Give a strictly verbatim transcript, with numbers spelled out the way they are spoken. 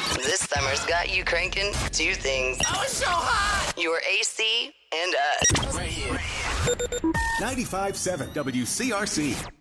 This summer's got you cranking two things. Oh, it's so hot! Your A C and us. Right here. ninety-five point seven W C R C.